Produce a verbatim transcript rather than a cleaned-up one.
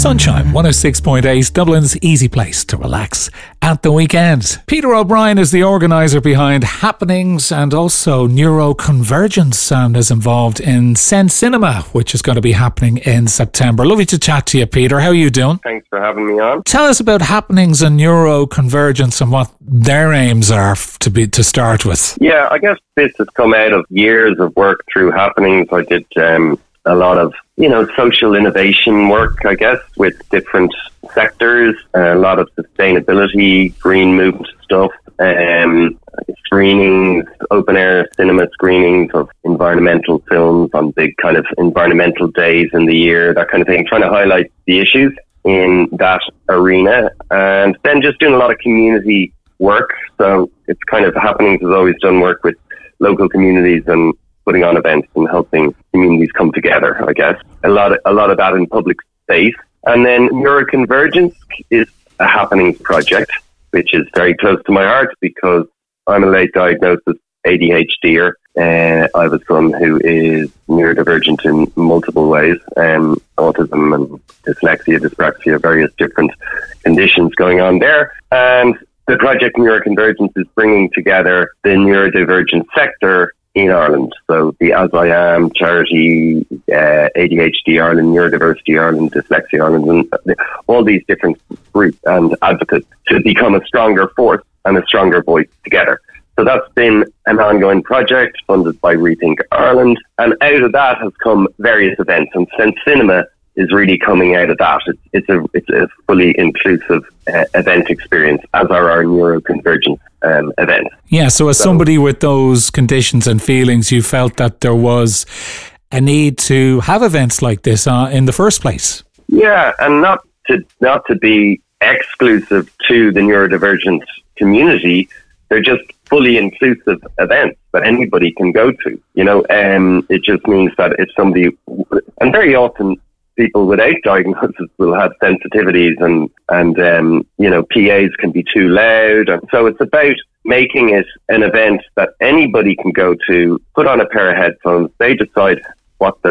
Sunshine one oh six point eight, Dublin's easy place to relax at the weekend. Peter O'Brien is the organiser behind Happenings and also Neuroconvergence, and is involved in Sense Cinema, which is going to be happening in September. Lovely to chat to you, Peter. How are you doing? Thanks for having me on. Tell us about Happenings and Neuroconvergence and what their aims are to be to start with. Yeah, I guess this has come out of years of work through Happenings. I did um, a lot of, you know, social innovation work, I guess, with different sectors, a lot of sustainability, green movement stuff, um, screenings, open air cinema screenings of environmental films on big kind of environmental days in the year, that kind of thing, trying to highlight the issues in that arena. And then just doing a lot of community work. So it's kind of Happenings has always done work with local communities and putting on events and helping communities come together, I guess. A lot of, a lot of that in public space. And then Neuroconvergence is a Happenings project, which is very close to my heart because I'm a late diagnosis A D H D-er. Uh, I have a son who is neurodivergent in multiple ways, um, autism and dyslexia, dyspraxia, various different conditions going on there. And the project Neuroconvergence is bringing together the neurodivergent sector in Ireland. So the As I Am charity, uh, A D H D Ireland, Neurodiversity Ireland, Dyslexia Ireland, and all these different groups and advocates to become a stronger force and a stronger voice together. So that's been an ongoing project funded by Rethink Ireland. And out of that has come various events, and Sense Cinema is really coming out of that. It's, it's a it's a fully inclusive uh, event experience, as are our Neuroconvergence um, events. Yeah, so as so, somebody with those conditions and feelings, you felt that there was a need to have events like this uh, in the first place. Yeah, and not to not to be exclusive to the neurodivergent community. They're just fully inclusive events that anybody can go to. You know, um, it just means that if somebody, and very often people without diagnosis will have sensitivities and, and um, you know, P As can be too loud. And so it's about making it an event that anybody can go to, put on a pair of headphones, they decide what the